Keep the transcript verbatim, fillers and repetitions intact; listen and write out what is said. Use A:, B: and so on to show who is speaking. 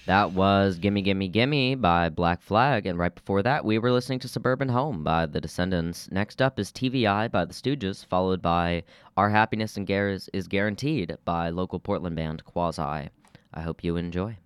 A: That was Gimme Gimme Gimme by Black Flag, and right before that, we were listening to Suburban Home by The Descendants. Next up is T V I by The Stooges, followed by Our Happiness and Gar- is Guaranteed by local Portland band Quasi. I hope you enjoy.